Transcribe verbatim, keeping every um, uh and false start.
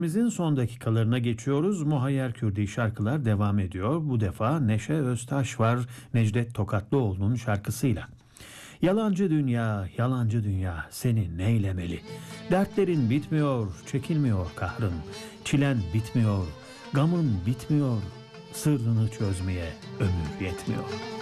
Bizim son dakikalarına geçiyoruz. Muhayyer Kürdi şarkılar devam ediyor. Bu defa Neşe Öztaş var Necdet Tokatlıoğlu'nun şarkısıyla. Yalancı dünya, yalancı dünya seni neylemeli? Dertlerin bitmiyor, çekilmiyor kahrın. Çilen bitmiyor, gamın bitmiyor. Sırrını çözmeye ömür yetmiyor.